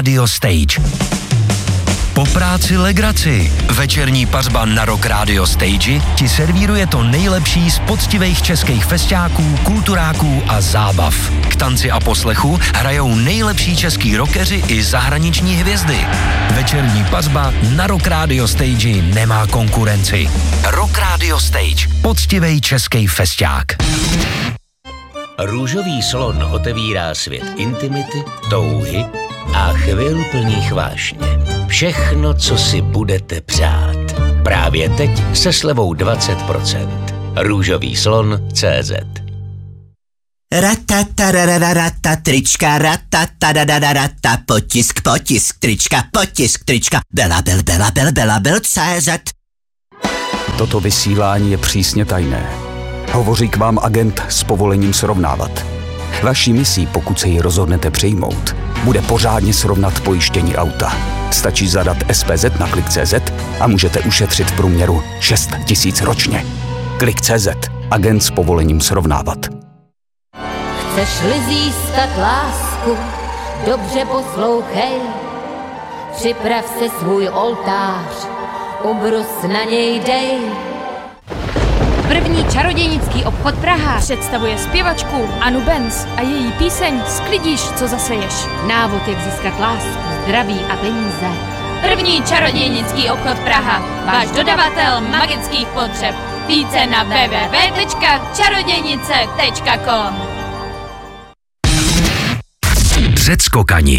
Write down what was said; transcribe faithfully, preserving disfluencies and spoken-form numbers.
Radio Stage. Po práci legraci. Večerní pařba na Rock Radio Stage ti servíruje to nejlepší z poctivých českých festiáků, kulturáků a zábav. K tanci a poslechu hrajou nejlepší český rockeři i zahraniční hvězdy. Večerní pařba na Rock Radio Stage nemá konkurenci. Rock Radio Stage. Poctivej český festiák. Růžový slon otevírá svět intimity, touhy a chvil plných vášně. Všechno, co si budete přát. Právě teď se slevou dvacet procent. Růžový slon tečka cé zet. Ratatarararata trička, ratatarararata potisk, potisk trička, potisk trička, belabel, belabel, belabel tečka cé zet. Toto vysílání je přísně tajné. Hovoří k vám agent s povolením srovnávat. Vaší misí, pokud se ji rozhodnete přijmout, bude pořádně srovnat pojištění auta. Stačí zadat es pé zet na klik tečka cé zet a můžete ušetřit v průměru šest tisíc ročně. klik tečka cé zet. Agent s povolením srovnávat. Chceš-li získat lásku, dobře poslouchej. Připrav se svůj oltář, ubrus na něj dej. První čarodějnický obchod Praha představuje zpěvačku Anu Benz a její píseň Sklidíš, co zaseješ. Návod, jak získat lásku, zdraví a peníze. První čarodějnický obchod Praha, váš dodavatel magických potřeb. Více na w w w tečka čarodějnice tečka com. Předskokani.